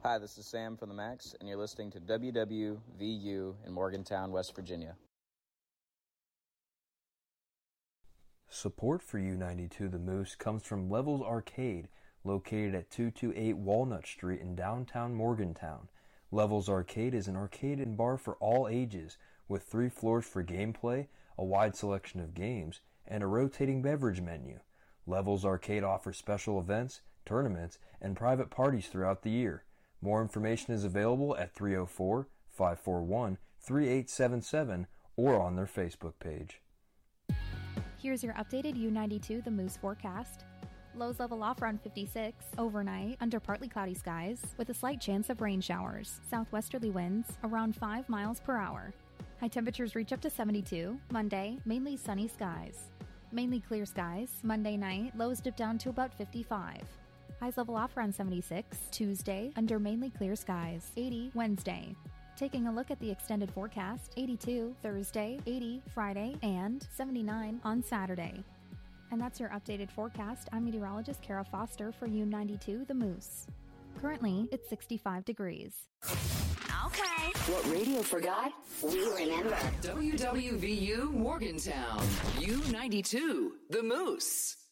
Hi, this is Sam from the Max, and you're listening to WWVU in Morgantown, West Virginia. Support for U92 The Moose comes from Levels Arcade, located at 228 Walnut Street in downtown Morgantown. Levels Arcade is an arcade and bar for all ages, with 3 floors for gameplay, a wide selection of games, and a rotating beverage menu. Levels Arcade offers special events, tournaments, and private parties throughout the year. More information is available at 304-541-3877 or on their Facebook page. Here's your updated U92 The Moose forecast. Lows level off around 56 overnight under partly cloudy skies with a slight chance of rain showers. Southwesterly winds around 5 miles per hour. High temperatures reach up to 72. Monday, mainly sunny skies. Mainly clear skies. Monday night, lows dip down to about 55. Highs level off around 76. Tuesday, under mainly clear skies. 80 Wednesday. Taking a look at the extended forecast, 82 Thursday, 80 Friday, and 79 on Saturday. And that's your updated forecast. I'm meteorologist Kara Foster for U92 The Moose. Currently, it's 65 degrees. Okay. What radio forgot, we remember. WWVU Morgantown, U92 The Moose.